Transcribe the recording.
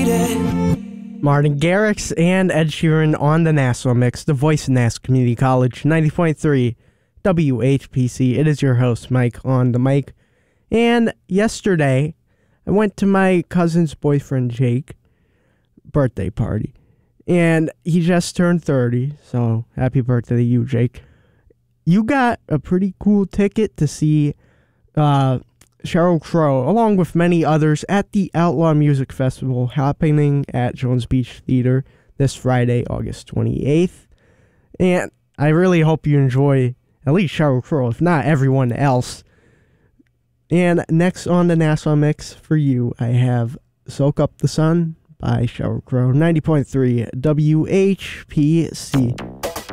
Martin Garrix and Ed Sheeran on the Nassau Mix, the voice of Nassau Community College, 90.3 WHPC. It is your host, Mike, on the mic. And yesterday, I went to my cousin's boyfriend, Jake, birthday party. And he just turned 30, so happy birthday to you, Jake. You got a pretty cool ticket to see Sheryl Crow, along with many others, at the Outlaw Music Festival happening at Jones Beach Theater this Friday, August 28th. And I really hope you enjoy at least Sheryl Crow, if not everyone else. And next on the Nassau Mix for you, I have Soak Up the Sun by Sheryl Crow, 90.3 WHPC.